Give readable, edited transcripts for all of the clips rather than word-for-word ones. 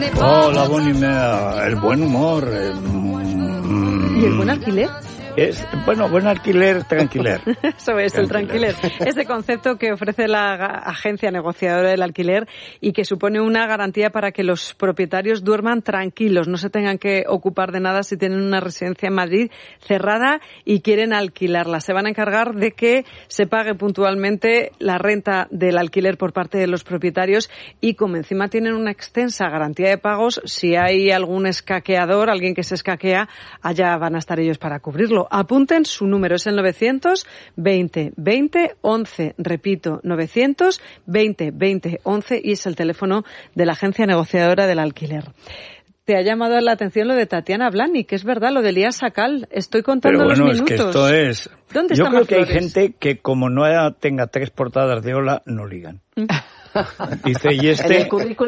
Hola, Bonimea, el buen humor. ¿Y el buen alquiler? Buen alquiler, tranquiler. Eso es, el tranquiler. Ese concepto que ofrece la agencia negociadora del alquiler y que supone una garantía para que los propietarios duerman tranquilos, no se tengan que ocupar de nada si tienen una residencia en Madrid cerrada y quieren alquilarla. Se van a encargar de que se pague puntualmente la renta del alquiler por parte de los propietarios y como encima tienen una extensa garantía de pagos, si hay algún escaqueador, alguien que se escaquea, allá van a estar ellos para cubrirlo. Apunten su número, es el 920 20 11, repito, 920 20 11 y es el teléfono de la agencia negociadora del alquiler. Te ha llamado la atención lo de Tatiana Blany, que es verdad, lo de Elías Sakal. Estoy contando los minutos. Pero bueno, es que esto es... ¿Dónde Yo está creo que hay Marflores? gente que como no tenga 3 portadas de Hola, no ligan. Dice, y este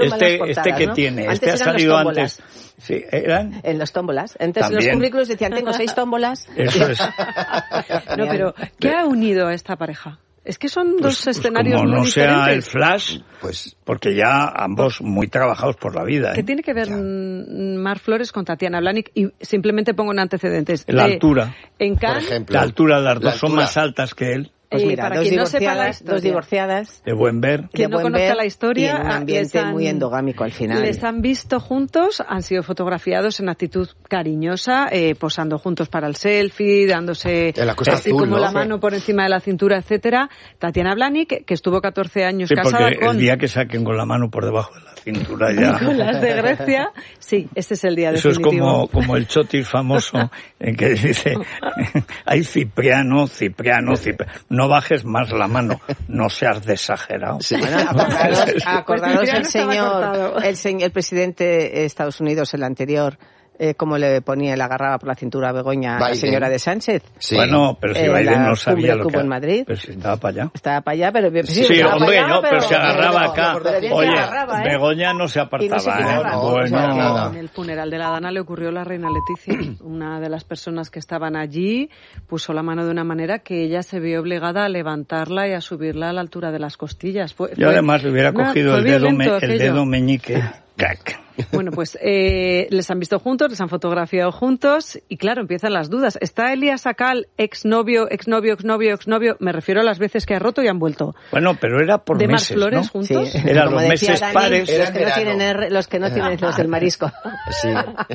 que ¿no? tiene, Antes este ha eran salido los tómbolas. antes. Sí, eran. En los tómbolas. Antes También. los currículos decían, tengo 6 tómbolas. Eso es. No, pero ¿qué ha unido a esta pareja? Es que son dos escenarios como muy no diferentes. sea el Flash, pues porque ya ambos muy trabajajados por la vida. ¿Qué tiene que ver Mar Flores con Tatiana Blany? Y simplemente pongo en antecedentes. La altura. En Por Cannes, ejemplo. La altura, las dos La son altura. más altas que él, Pues mira, para dos quien no sepa la divorciadas, dos divorciadas. de buen ver. Quien no de buen conozca ver la historia, y en un ambiente les han- muy endogámico al final. les han visto juntos, han sido fotografiados en actitud cariñosa, posando juntos para el selfie, dándose En la Costa así Azul, como ¿no? la mano por encima de la cintura, etcétera. Tatiana Blany, que estuvo 14 años Sí, casada porque con el día que saquen con la mano por debajo de la cintura ya... Nicolás de Grecia, sí, este es el día Eso es definitivo. como el chotis famoso en que dice, ay Cipriano, no bajes más la mano, no seas de exagerado. Sí. Bueno, acordaros Cipriano el estaba cortado. señor presidente de Estados Unidos, el anterior, cómo le ponía, le agarraba por la cintura a Begoña, a la Biden. señora de Sánchez. Sí. Bueno, pero si La Biden no sabía cumbre lo que que... hubo en Madrid. Pero si estaba para allá. Estaba para allá, pero... Sí, estaba hombre, para allá, no, pero se agarraba pero- acá. pero bien se Oye, agarraba, ¿eh? Begoña no se Y no se apartaba, quitaba. No, no se Bueno, agarraba. En el funeral de la Dana le ocurrió a la reina Leticia. Una de las personas que estaban allí puso la mano de una manera que ella se vio obligada a levantarla y a subirla a la altura de las costillas. yo además le hubiera cogido fue el dedo, violento el aquello. dedo meñique. Cac. Bueno, pues les han visto juntos, les han fotografiado juntos y claro, empiezan las dudas. ¿Está Elías Sakal, exnovio? Me refiero a las veces que ha roto y han vuelto. Bueno, pero era por ¿De Mar meses, Flores ¿no? juntos? Sí. Eran Como los decía meses Dani, pares. Era los que no verano. tienen los que no tienen los del marisco. Sí.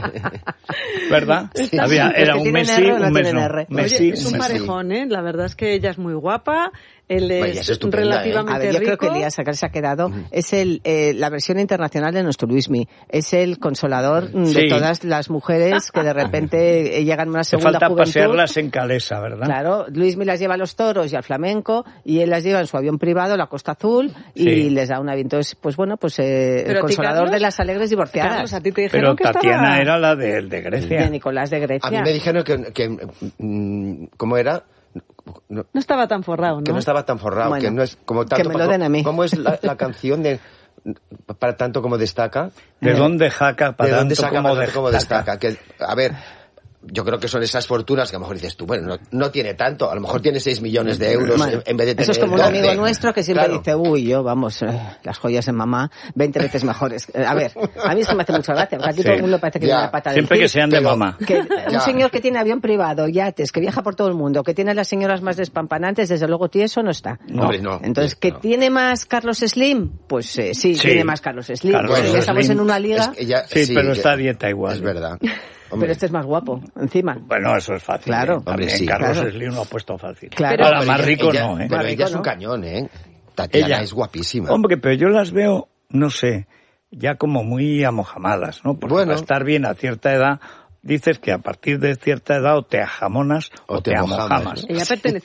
¿Verdad? Era Los que un tienen mes sí, R o no un mes tienen no. R. Mes Oye, sí, es un un mes sí. parejón, ¿eh? La verdad es que ella es muy guapa, él Vaya, es es estupenda, relativamente A ver, yo creo que rico. Elías Sakal se ha quedado, es la versión internacional de nuestro Luismi, es el consolador de Sí. todas las mujeres que de repente llegan a una Te segunda falta juventud. pasearlas en Calesa, ¿verdad? Claro, Luismi las lleva a los toros y al flamenco y él las lleva en su avión privado a la Costa Azul y Sí. les da un avión. Entonces, pues bueno, pues Pero el a ti, consolador Carlos, de las alegres divorciadas. Carlos, a ti te dijeron Pero que Tatiana estaba... era la de Grecia. De Nicolás de Grecia. A mí me dijeron que ¿cómo era? No, No estaba tan forrado, ¿no? que no estaba tan forrado, Bueno, que no es como tanto... que me lo den a mí. ¿Cómo es la canción de para tanto como destaca? ¿De dónde jaca para ¿De dónde tanto saca como para tanto como destaca? destaca? Que, a ver, yo creo que son esas fortunas que a lo mejor dices tú, bueno, no tiene tanto, a lo mejor tiene 6 millones de euros Bueno, en vez de tener eso es como un 12. amigo nuestro que siempre Claro. dice, uy, yo, vamos, las joyas en mamá, 20 veces mejores. A ver, a mí eso me hace mucha gracia, porque aquí Sí. todo el mundo parece que Ya. tiene la pata del Siempre que pie. sean de pero- mamá. Que Ya. un señor que tiene avión privado, yates, que viaja por todo el mundo, que tiene a las señoras más despampanantes, desde luego tieso no está. No. Hombre, no. Entonces, ¿que No. tiene más Carlos Slim? Pues sí, tiene más Carlos Slim. Carlos Porque ya estamos Slim. en una liga, Es que ya- Sí, pero que- está a dieta igual. Es verdad. pero Hombre, este es más guapo, encima. Bueno, eso es fácil. Claro. ¿eh? También Hombre, sí, Carlos claro. Slim lo ha puesto fácil. Claro. Ahora, pero más rico ella- no, ¿eh? Pero Más ella rico es un no. cañón, ¿eh? Tatiana Ella. es guapísima. Hombre, pero yo las veo, no sé, ya como muy amojamadas, ¿no? Porque Bueno. para estar bien a cierta edad, dices que a partir de cierta edad o te ajamonas o te mojamas, amojamas. ¿no? Ella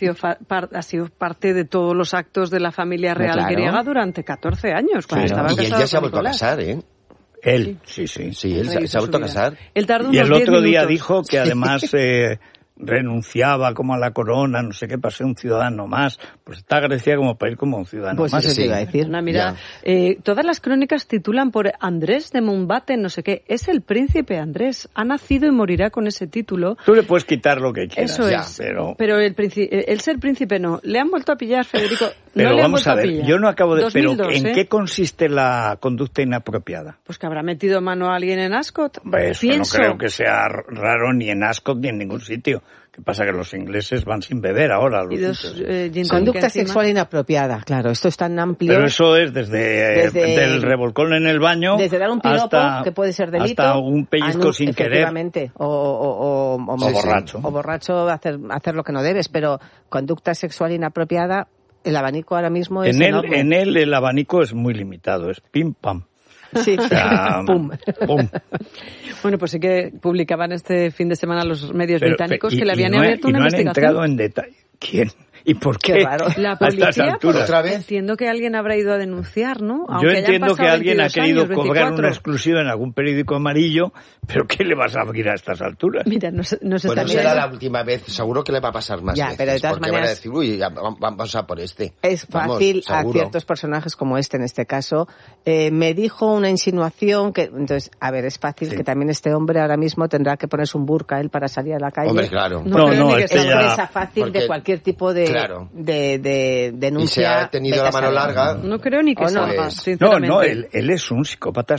ha sido parte de todos los actos de la familia real Claro. griega durante 14 años, cuando Claro. estaba Y él casado ya se ha con vuelto a Nicolás. casar, ¿eh? Él, sí, sí. Sí, él Rehizo se ha vuelto a su vida. casar. Él tardó Y unos el 10 otro día minutos. dijo que además renunciaba como a la corona, no sé qué, para ser un ciudadano más. Pues está Grecia como para ir como un ciudadano Pues más. eso te sí. iba a decir. Una mira, todas las crónicas titulan por Andrés de Mountbatten, no sé qué. Es el príncipe Andrés. Ha nacido y morirá con ese título. Tú le puedes quitar lo que quieras. Eso ya, es. Pero Pero el ser príncipe no. Le han vuelto a pillar, Federico. Pero no le han vamos vuelto a ver, pillar. yo no acabo de... 2002, pero ¿en qué consiste la conducta inapropiada? Pues que habrá metido mano a alguien en Ascot. Eso Pienso. no creo que sea raro ni en Ascot ni en ningún sitio. ¿Qué pasa? Que los ingleses van sin beber ahora. Y dos gin tonic Conducta encima. sexual inapropiada, claro, esto es tan amplio. Pero eso es desde del revolcón en el baño desde dar un piropo, hasta, que puede ser delito, hasta un pellizco sin querer. efectivamente, o borracho. O borracho hacer lo que no debes, pero conducta sexual inapropiada, el abanico ahora mismo es enorme. En él el abanico es muy limitado, es pim pam. Sí. O sea, Pum. pum. Bueno, pues sí que publicaban este fin de semana los medios británicos que le habían abierto una no han investigación. entrado en detalle. ¿Quién? ¿Y por qué? Qué raro. La A estas policía, alturas. ¿Otra vez? entiendo que alguien habrá ido a denunciar, ¿no? Yo Aunque hayan entiendo que pasado alguien ha 22 querido años, cobrar 24. una exclusiva en algún periódico amarillo, pero ¿qué le vas a abrir a estas alturas? Mira, no se Pues está no será viendo. la última vez, seguro que le va a pasar más Ya, veces, pero de todas porque van a maneras- decir, uy, ya, vamos a por este. Es Vamos, fácil a seguro. ciertos personajes como este en este caso. Me dijo una insinuación que, entonces, a ver, es fácil Sí. que también este hombre ahora mismo tendrá que ponerse un burka él para salir a la calle. Hombre, claro. No creo ni que Es sea una ya- presa fácil porque- de cualquier tipo de, Claro. de denuncia. Y se ha tenido la mano larga. No creo ni que O no. salga, Pues- No, sinceramente. no, él es un psicópata